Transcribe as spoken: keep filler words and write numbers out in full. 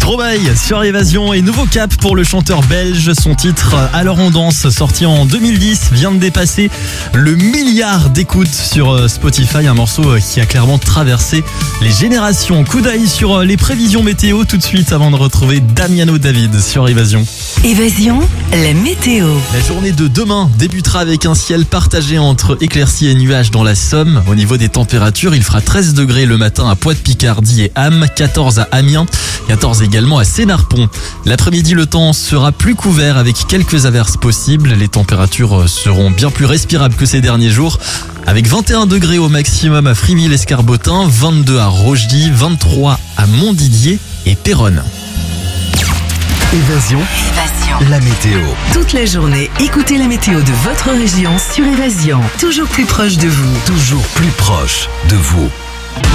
Stromae sur Évasion et nouveau cap pour le chanteur belge. Son titre Alors on danse, sorti en deux mille dix, vient de dépasser le milliard d'écoutes sur Spotify. Un morceau qui a clairement traversé les générations. Coup d'œil sur les prévisions météo tout de suite avant de retrouver Damiano David sur Évasion. Évasion, la météo. La journée de demain débutera avec un ciel partagé entre éclaircies et nuages dans la Somme. Au niveau des températures, il fera treize degrés le matin à Poix-de-Picardie et Ham, quatorze à Amiens, quatorze également à Sénarpont. L'après-midi, le temps sera plus couvert avec quelques averses possibles. Les températures seront bien plus respirables que ces derniers jours, avec vingt et un degrés au maximum à Friville-Escarbotin, vingt-deux à Rochedy, vingt-trois à Montdidier et Péronne. Évasion, Évasion. la météo. Toute la journée, écoutez la météo de votre région sur Évasion. Toujours plus proche de vous. Toujours plus proche de vous.